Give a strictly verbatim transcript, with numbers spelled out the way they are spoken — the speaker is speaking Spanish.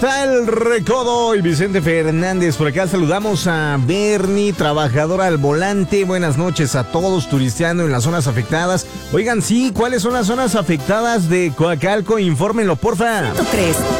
Está el Recodo y Vicente Fernández. Por acá saludamos a Bernie, trabajadora al volante. Buenas noches a todos turisteando en las zonas afectadas. Oigan, sí, ¿cuáles son las zonas afectadas de Coacalco? Infórmenlo, porfa. ¿Tú crees?